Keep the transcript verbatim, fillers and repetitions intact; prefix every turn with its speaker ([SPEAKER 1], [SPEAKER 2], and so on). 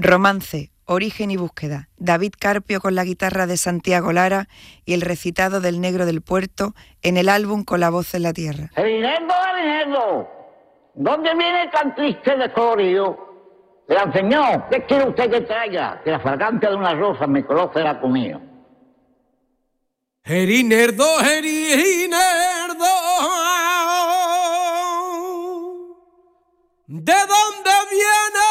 [SPEAKER 1] Romance, origen y búsqueda. David Carpio con la guitarra de Santiago Lara y el recitado del Negro del Puerto en el álbum Con la voz en la tierra.
[SPEAKER 2] Herinerdo, Herinerdo, ¿dónde viene tan triste descolorido? Gran señor, ¿qué quiere usted que traiga? Que la fragancia de una rosa me coloque la comida.
[SPEAKER 3] Herinerdo, Herinerdo, ¿de dónde